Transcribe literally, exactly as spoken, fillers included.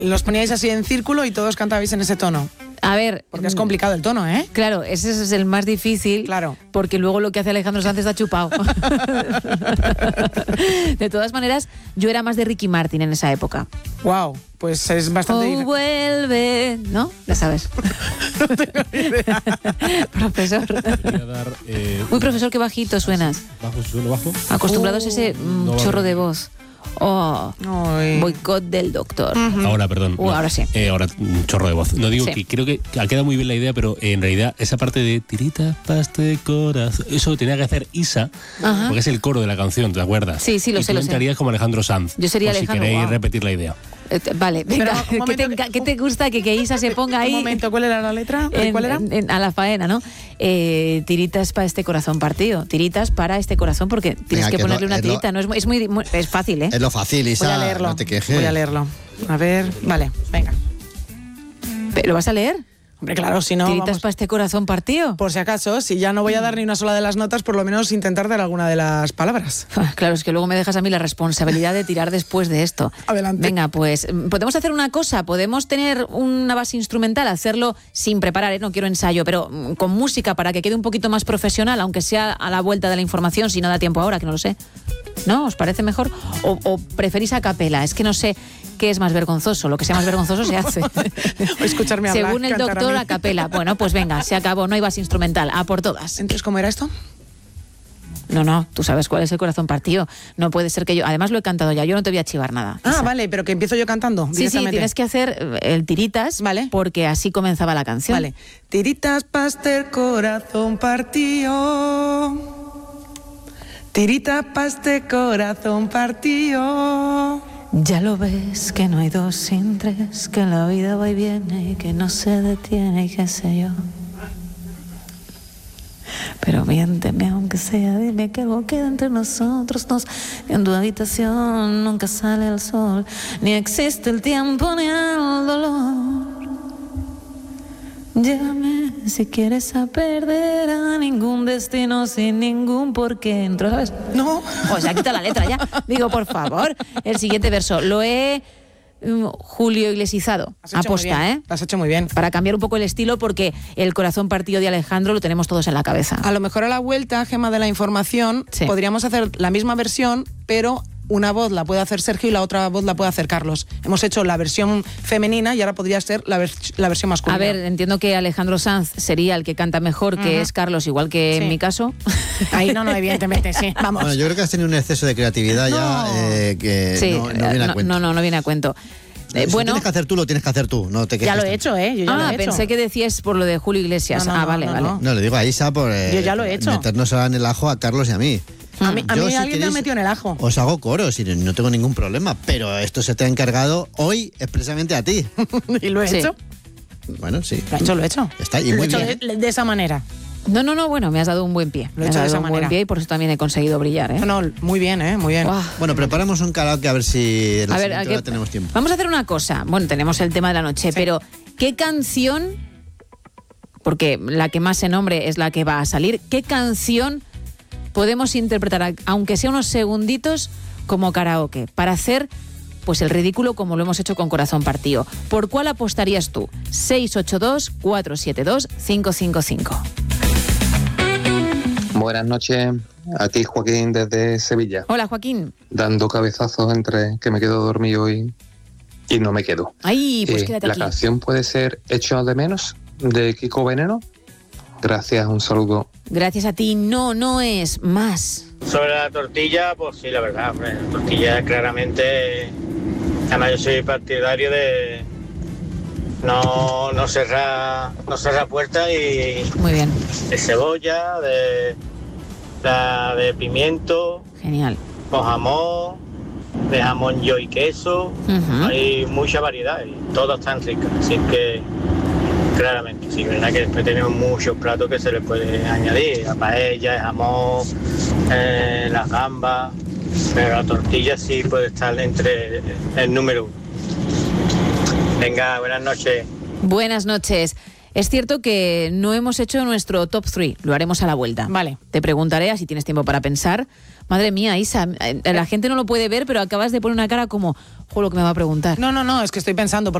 Los poníais así en círculo y todos cantabais en ese tono. A ver... Porque es complicado el tono, ¿eh? Claro, ese es el más difícil. Claro. Porque luego lo que hace Alejandro Sanz está chupado. De todas maneras, yo era más de Ricky Martin en esa época. Wow, pues es bastante... Oh, vuelve, ¿no? Ya sabes. No tengo ni idea. Profesor. Dar, eh, Uy, profesor, qué bajito suenas. ¿Bajo? ¿Sueno bajo? Acostumbrados Oh, a ese mm, no chorro vale. de voz. Oh, Ay. boicot del doctor. Mm. Ahora, perdón. Uh, no. ahora sí. Eh, ahora, un chorro de voz. No digo Sí. que creo que ha quedado muy bien la idea, pero en realidad esa parte de tiritas paste de corazón, eso tenía que hacer Isa, Ajá. porque es el coro de la canción, ¿te acuerdas? Sí, sí, lo y sé, tú lo sé. entrarías como Alejandro Sanz. Yo sería Por Alejandro, Si queréis guau. repetir la idea. Eh, Vale, venga. Pero, un ¿Qué, te, momento, enca- qué te gusta que, que Isa se ponga ahí? Un momento, ¿cuál era la letra? En- ¿Cuál era? en- en- a la faena, ¿no? Eh, tiritas para este corazón partido. Tiritas para este corazón, porque tienes Venga, que que ponerle no- una es lo- tirita. No es, muy- es muy, muy- es fácil, ¿eh? Es lo fácil, Isa. Voy a leerlo. No te quejes. Voy a leerlo. A ver, vale, venga. ¿Lo vas a leer? Hombre, claro, si no, Tiritas vamos, para este corazón partido. por si acaso, si ya no voy a dar ni una sola de las notas, por lo menos intentar dar alguna de las palabras. Claro, es que luego me dejas a mí la responsabilidad de tirar después de esto. Adelante. Venga, pues podemos hacer una cosa, podemos tener una base instrumental, hacerlo sin preparar, ¿eh? No quiero ensayo, pero mm, con música para que quede un poquito más profesional, aunque sea a la vuelta de la información, si no da tiempo ahora, que no lo sé. ¿No? ¿Os parece mejor? ¿O, o preferís a capela? Es que no sé qué es más vergonzoso. Lo que sea más vergonzoso se hace. O escucharme hablar, Según el cantar a doctor, mí. a capela. Bueno, pues venga, se acabó, no hay base instrumental, a por todas. Entonces, ¿cómo era esto? No, no, tú sabes cuál es el corazón partido. No puede ser que yo... Además lo he cantado ya, yo no te voy a chivar nada. Ah, Isa. vale, pero que empiezo yo cantando Sí, sí, directamente. tienes que hacer eh, el tiritas, Vale. porque así comenzaba la canción. Vale. Tiritas paste corazón partido. Tiritas paste corazón partido. Ya lo ves que no hay dos sin tres, que la vida va y viene y que no se detiene y qué sé yo. Pero miénteme aunque sea, dime que algo queda entre nosotros dos. En tu habitación nunca sale el sol, ni existe el tiempo ni el dolor. Llévame si quieres a perder a ningún destino sin ningún porqué. ¿Entro, sabes? No. O sea, quita la letra ya. Digo, por favor, el siguiente verso. Lo he mm, Julio Iglesizado. Has hecho muy Aposta, bien. ¿eh? Lo has hecho muy bien. Para cambiar un poco el estilo, porque el corazón partido de Alejandro lo tenemos todos en la cabeza. A lo mejor a la vuelta, Gema, de la información, Sí. podríamos hacer la misma versión, pero una voz la puede hacer Sergio y la otra voz la puede hacer Carlos. Hemos hecho la versión femenina y ahora podría ser la, vers- la versión masculina. A ver, entiendo que Alejandro Sanz sería el que canta mejor, que Ujú. es Carlos, igual que Sí. en mi caso. Ahí no, no, evidentemente, sí. Vamos. Bueno, yo creo que has tenido un exceso de creatividad No. ya eh, que Sí, no, no eh, viene a no, cuento. no, no, no viene a cuento. Eh, Si bueno, tienes que hacer tú, lo tienes que hacer tú. No te quejes Ya lo he tanto. hecho, ¿eh? Yo ya lo ah, he hecho. pensé que decías por lo de Julio Iglesias. No, no, ah, no, vale, no, vale. no. No, le digo a Isa por eh, Yo ya lo he hecho. meternos ahora en el ajo a Carlos y a mí. A mí, a Yo, mí si alguien me ha queréis, metido en el ajo. Os hago coros y no tengo ningún problema, pero esto se te ha encargado hoy expresamente a ti. Y lo he Sí. hecho. Bueno, sí. Lo he hecho, lo he hecho. Está, y lo muy he hecho bien. de, de esa manera. No, no, no, bueno, me has dado un buen pie. Lo he Me has hecho de dado esa un buen manera. pie y por eso también he conseguido brillar, ¿eh? No, no, muy bien, ¿eh? Muy bien. Guau. Bueno, preparamos un karaoke a ver si la A ver, siguiente ¿a qué- hora tenemos tiempo. Vamos a hacer una cosa. Bueno, tenemos el tema de la noche, pero ¿qué canción, porque la que más se nombre es la que va a salir, qué canción podemos interpretar, aunque sea unos segunditos, como karaoke, para hacer pues el ridículo como lo hemos hecho con Corazón Partido? ¿Por cuál apostarías tú? seis ocho dos, cuatro siete dos, cinco cinco cinco. Buenas noches, aquí Joaquín desde Sevilla, Hola, Joaquín. dando cabezazos entre que me quedo dormido y, y no me quedo. Ay, pues Eh, quédate la aquí. canción puede ser Hecho de Menos, de Kiko Veneno. Gracias, un saludo. Gracias a ti, no, no es más. Sobre la tortilla, pues sí, la verdad, hombre, la tortilla claramente, además yo soy partidario de no, no cerrar no cerrar puertas y Muy bien, de cebolla, de, la de pimiento, genial. con jamón, de jamón yo y queso, Ujú. hay mucha variedad y todas están ricas, así que claramente, sí, verdad que después tenemos muchos platos que se le puede añadir, la paella, el jamón, eh, las gambas, pero la tortilla sí puede estar entre el número uno. Venga, buenas noches. Buenas noches. Es cierto que no hemos hecho nuestro top tres, lo haremos a la vuelta. Vale. Te preguntaré, así tienes tiempo para pensar. Madre mía, Isa, la gente no lo puede ver, pero acabas de poner una cara como, jo, lo que me va a preguntar. No, no, no, es que estoy pensando.